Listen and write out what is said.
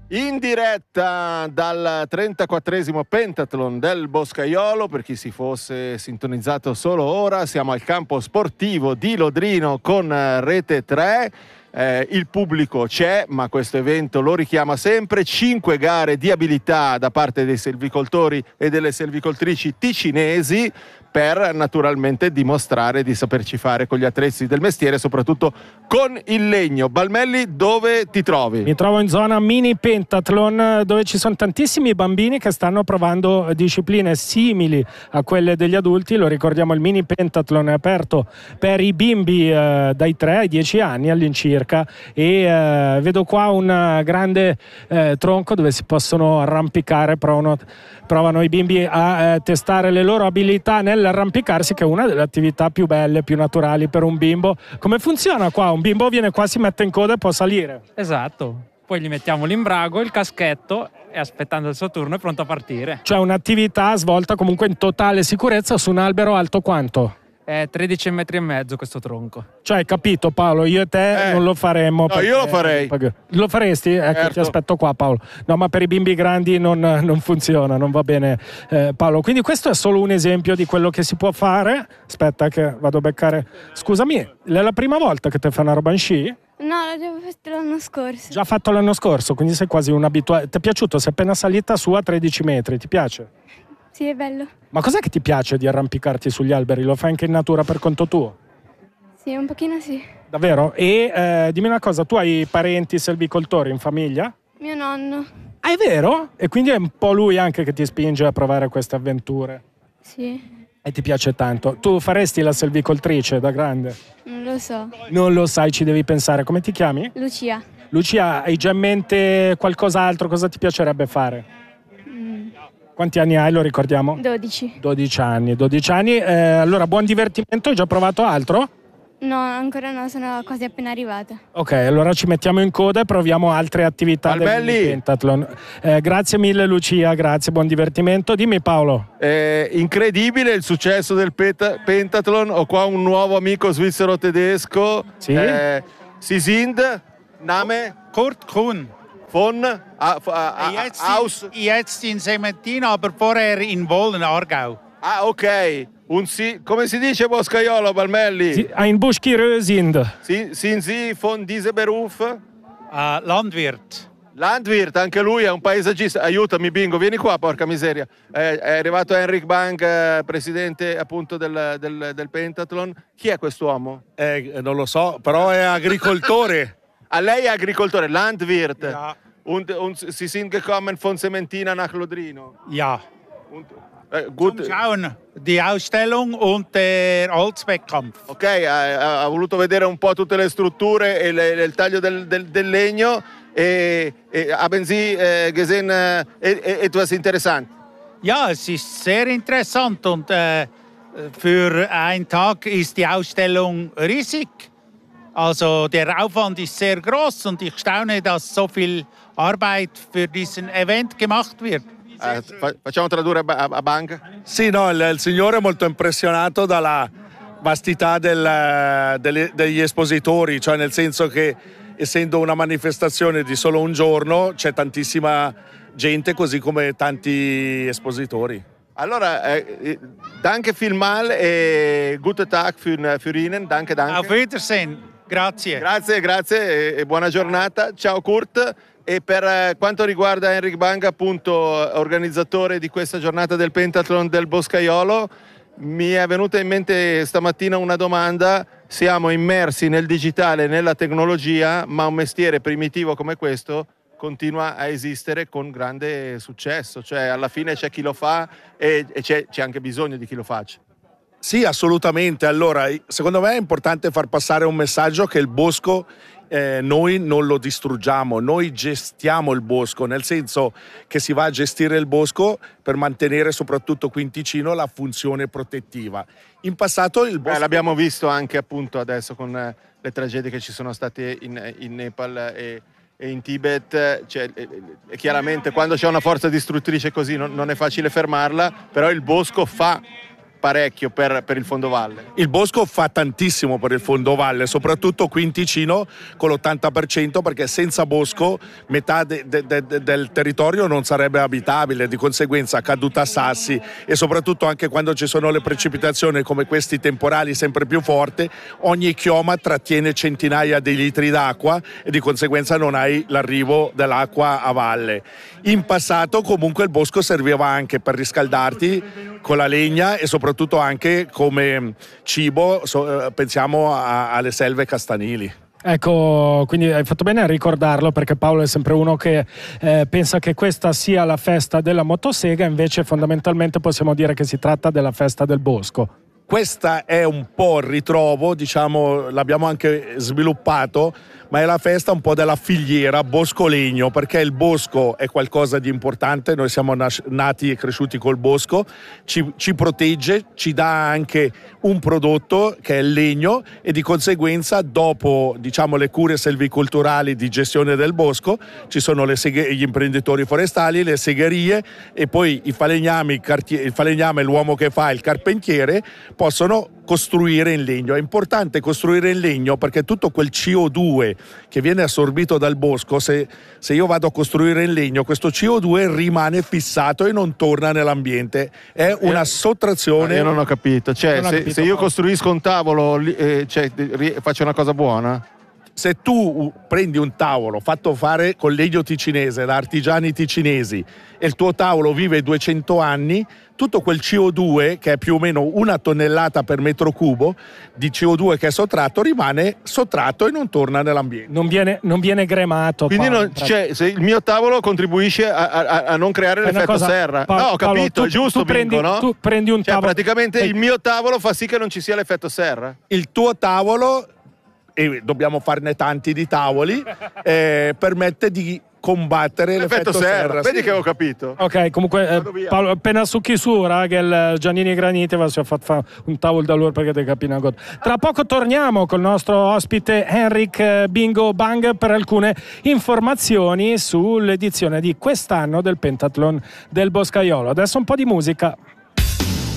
In diretta dal 34esimo Pentathlon del Boscaiolo, per chi si fosse sintonizzato solo ora, siamo al campo sportivo di Lodrino con Rete 3. Il pubblico c'è, ma questo evento lo richiama sempre. 5 gare di abilità da parte dei selvicoltori e delle selvicoltrici ticinesi per naturalmente dimostrare di saperci fare con gli attrezzi del mestiere, soprattutto con il legno. Balmelli, dove ti trovi? Mi trovo in zona mini pentathlon, dove ci sono tantissimi bambini che stanno provando discipline simili a quelle degli adulti. Lo ricordiamo, il mini pentathlon è aperto per i bimbi dai 3 ai 10 anni all'incirca, e vedo qua un grande tronco dove si possono arrampicare. Provano i bimbi a testare le loro abilità nell'arrampicarsi, che è una delle attività più belle, più naturali per un bimbo. Come funziona qua? Un bimbo viene qua, si mette in coda e può salire. Esatto, poi gli mettiamo l'imbrago, il caschetto e aspettando il suo turno è pronto a partire. Cioè un'attività svolta comunque in totale sicurezza su un albero alto quanto? È 13,5 metri questo tronco. Cioè, hai capito, Paolo, io e te non lo faremmo. No, io lo farei. Lo faresti? Ecco, certo. Ti aspetto qua, Paolo. No, ma per i bimbi grandi non funziona, non va bene, Paolo. Quindi questo è solo un esempio di quello che si può fare. Aspetta che vado a beccare. Scusami, è la prima volta che te fai una roba in sci? No, l'avevo fatto l'anno scorso. Già fatto l'anno scorso, quindi sei quasi un abituato. Ti è piaciuto? Sei appena salita su a 13 metri, ti piace? Sì, è bello. Ma cos'è che ti piace di arrampicarti sugli alberi? Lo fai anche in natura per conto tuo? Sì, un pochino sì. Davvero? E dimmi una cosa, tu hai parenti selvicoltori in famiglia? Mio nonno. Ah, è vero? E quindi è un po' lui anche che ti spinge a provare queste avventure? Sì. E ti piace tanto. Tu faresti la selvicoltrice da grande? Non lo so. Non lo sai, ci devi pensare. Come ti chiami? Lucia. Lucia, hai già in mente qualcos'altro? Cosa ti piacerebbe fare? Quanti anni hai, lo ricordiamo? 12. 12 anni. 12 anni. Allora, buon divertimento. Hai già provato altro? No, ancora no, sono quasi appena arrivata. Ok, allora ci mettiamo in coda e proviamo altre attività del pentathlon. Grazie mille Lucia, grazie, buon divertimento. Dimmi Paolo. Incredibile il successo del pentathlon. Ho qua un nuovo amico svizzero-tedesco. Sì? Sie sind, Name? Kurt Kuhn. Von Jetzt in Sementin, aber vorher in Wohlen, Aargau. Ah, ok. Come si dice Boscaiolo, Balmelli? Ein Buschkirö sind. Sind Sie von diesem Beruf? Landwirt. Landwirt, anche lui è un paesaggista. Aiutami, Bingo, vieni qua, porca miseria. È arrivato Henrik Bang, presidente appunto del Pentathlon. Chi è quest'uomo? Non lo so, però è agricoltore. A lei è agricoltore, Landwirt. Ja. Und Sie sind gekommen von Sementina nach Lodrino. Ja. Gut. Zum Schauen, die Ausstellung und der Holzwettkampf. Ok, ha voluto vedere un po' tutte le strutture e il taglio del legno. Haben Sie gesehen etwas interessant? Ja, es ist sehr interessant und für einen Tag ist die Ausstellung riesig. Also der Aufwand ist sehr groß und ich staune, dass so viel Arbeit für diesen Event gemacht wird. Facciamo tradurre a Bang? Sì, no, il signore è molto impressionato dalla vastità degli espositori, cioè nel senso che essendo una manifestazione di solo un giorno c'è tantissima gente, così come tanti espositori. Allora, danke vielmal e guten Tag für Ihnen. Danke. Auf Wiedersehen. Grazie. Grazie e buona giornata. Ciao Kurt. E per quanto riguarda Henrik Bang, appunto organizzatore di questa giornata del Pentathlon del Boscaiolo, mi è venuta in mente stamattina una domanda. Siamo immersi nel digitale, nella tecnologia, ma un mestiere primitivo come questo continua a esistere con grande successo. Cioè alla fine c'è chi lo fa e c'è anche bisogno di chi lo faccia. Sì, assolutamente. Allora, secondo me è importante far passare un messaggio che il bosco noi non lo distruggiamo, noi gestiamo il bosco, nel senso che si va a gestire il bosco per mantenere soprattutto qui in Ticino la funzione protettiva. In passato il bosco... L'abbiamo visto anche appunto adesso con le tragedie che ci sono state in Nepal e in Tibet, cioè, chiaramente quando c'è una forza distruttrice così non è facile fermarla, però il bosco fa parecchio per il fondovalle. Il bosco fa tantissimo per il fondovalle, soprattutto qui in Ticino con l'80%, perché senza bosco metà del territorio non sarebbe abitabile, di conseguenza caduta a sassi, e soprattutto anche quando ci sono le precipitazioni come questi temporali sempre più forti, ogni chioma trattiene centinaia di litri d'acqua e di conseguenza non hai l'arrivo dell'acqua a valle. In passato comunque il bosco serviva anche per riscaldarti con la legna e soprattutto anche come cibo, pensiamo alle selve castanili. Ecco, quindi hai fatto bene a ricordarlo, perché Paolo è sempre uno che pensa che questa sia la festa della motosega, invece fondamentalmente possiamo dire che si tratta della festa del bosco. Questa è un po' il ritrovo, diciamo, l'abbiamo anche sviluppato, ma è la festa un po' della filiera bosco-legno, perché il bosco è qualcosa di importante, noi siamo nati e cresciuti col bosco, ci protegge, ci dà anche un prodotto che è il legno, e di conseguenza dopo, diciamo, le cure selvicolturali di gestione del bosco ci sono gli imprenditori forestali, le segherie, e poi il falegname, l'uomo che fa il carpentiere, possono costruire in legno. È importante costruire in legno perché tutto quel CO2 che viene assorbito dal bosco, se io vado a costruire in legno, questo CO2 rimane fissato e non torna nell'ambiente. È una sottrazione. Io non ho capito. Cioè, se io costruisco un tavolo, faccio una cosa buona? Se tu prendi un tavolo fatto fare con legno ticinese da artigiani ticinesi e il tuo tavolo vive 200 anni, tutto quel CO2, che è più o meno 1 tonnellata per metro cubo di CO2 che è sottratto, rimane sottratto e non torna nell'ambiente. Non viene gremato. Quindi se il mio tavolo contribuisce a non creare l'effetto serra. No, ho capito, Paolo, è giusto, Bingo, no? Tu prendi un tavolo. Praticamente il mio tavolo fa sì che non ci sia l'effetto serra. Il tuo tavolo, e dobbiamo farne tanti di tavoli, permette di combattere l'effetto serra. Vedi che ho capito. Ok, comunque Paolo, appena su chiusura che il Giannini Granite va a fare un tavolo da loro perché ti capi una cosa. Tra poco torniamo col nostro ospite Henrik Bingo Bang per alcune informazioni sull'edizione di quest'anno del Pentathlon del Boscaiolo. Adesso un po' di musica.